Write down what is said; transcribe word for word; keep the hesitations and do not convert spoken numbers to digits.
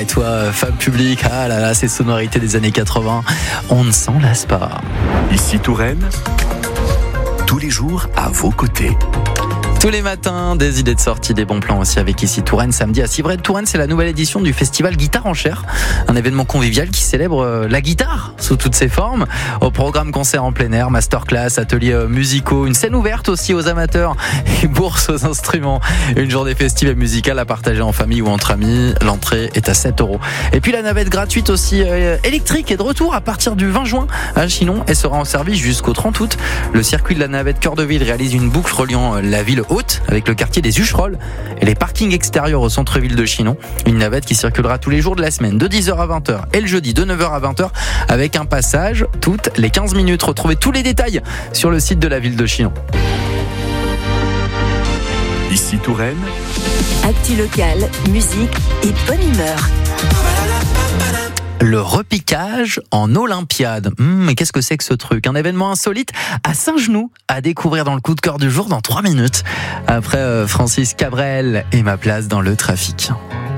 Et toi, Fab Public, ah là là, ces sonorités des années quatre-vingts, on ne s'en lasse pas. Ici Touraine, tous les jours à vos côtés. Tous les matins, des idées de sortie, des bons plans aussi avec Ici Touraine. Samedi à Civray-de-Touraine, c'est la nouvelle édition du festival Guitare en Chair, un événement convivial qui célèbre la guitare sous toutes ses formes. Au programme, concert en plein air, masterclass, ateliers musicaux, une scène ouverte aussi aux amateurs et bourse aux instruments. Une journée festive et musicale à partager en famille ou entre amis. L'entrée est à sept euros. Et puis la navette gratuite aussi euh, électrique est de retour à partir du vingt juin à Chinon et sera en service jusqu'au trente août. Le circuit de la navette Cœur de Ville réalise une boucle reliant la ville haute avec le quartier des Hucherolles et les parkings extérieurs au centre-ville de Chinon. Une navette qui circulera tous les jours de la semaine de dix heures à vingt heures et le jeudi de neuf heures à vingt heures avec un passage toutes les quinze minutes. Retrouvez tous les détails sur le site de la ville de Chinon. Ici Touraine, actu locale, musique et bonne humeur. Le repiquage en Olympiade. Hum, mais qu'est-ce que c'est que ce truc? Un événement insolite à Saint-Genoux à découvrir dans le coup de cœur du jour dans trois minutes. Après euh, Francis Cabrel et ma place dans le trafic.